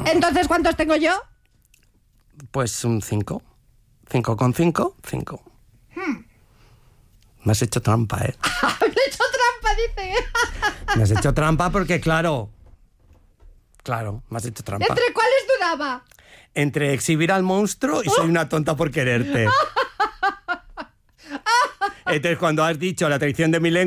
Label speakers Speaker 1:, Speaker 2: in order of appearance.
Speaker 1: Entonces, ¿cuántos tengo yo?
Speaker 2: Pues un 5. 5 con 5, 5. Me has hecho trampa, ¿eh?
Speaker 1: Me he hecho trampa, dice.
Speaker 2: Me has hecho trampa porque, claro, me has hecho trampa.
Speaker 1: ¿Entre cuáles dudaba?
Speaker 2: Entre exhibir al monstruo y soy una tonta por quererte. Entonces, cuando has dicho la traición de mi lengua,